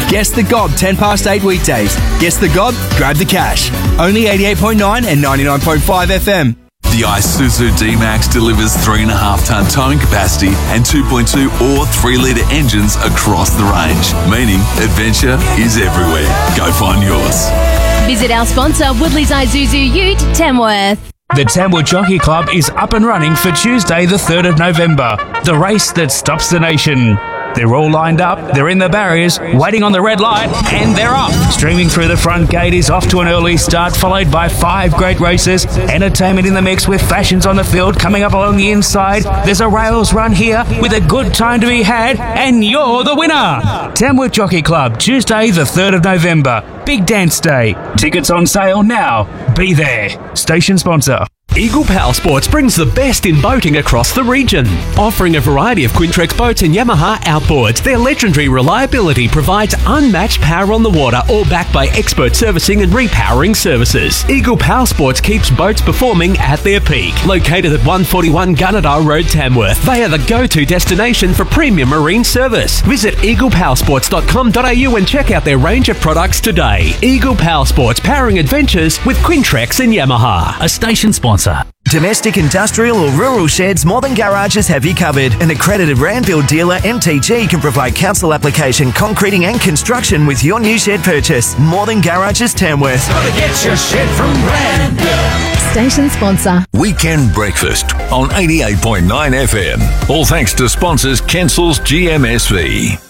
Guess the Gob 10 past 8 weekdays. Guess the Gob, grab the cash. Only 88.9 and 99.5 FM. The Isuzu D-Max delivers 3.5-tonne towing capacity and 2.2 or 3-litre engines across the range, meaning adventure is everywhere. Go find yours. Visit our sponsor, Woodley's Isuzu Ute, Tamworth. The Tamworth Jockey Club is up and running for Tuesday the 3rd of November, the race that stops the nation. They're all lined up, they're in the barriers, waiting on the red light, and they're off. Streaming through the front gate is off to an early start, followed by 5 great races. Entertainment in the mix with fashions on the field coming up along the inside. There's a rails run here with a good time to be had, and you're the winner. Tamworth Jockey Club, Tuesday the 3rd of November. Big Dance Day. Tickets on sale now. Be there. Station sponsor. Eagle Power Sports brings the best in boating across the region. Offering a variety of Quintrex boats and Yamaha outboards, their legendary reliability provides unmatched power on the water, all backed by expert servicing and repowering services. Eagle Power Sports keeps boats performing at their peak. Located at 141 Gunnedah Road, Tamworth, they are the go-to destination for premium marine service. Visit eaglepowersports.com.au and check out their range of products today. Eagle Power Sports, powering adventures with Quintrex and Yamaha. A station sponsor. Domestic, industrial or rural sheds, More Than Garages have you covered. An accredited Randbuild dealer, MTG, can provide council application, concreting and construction with your new shed purchase. More Than Garages, Tamworth. Gotta get your shed from Randbuild. Station sponsor. Weekend Breakfast on 88.9 FM. All thanks to sponsors Kensel's GMSV.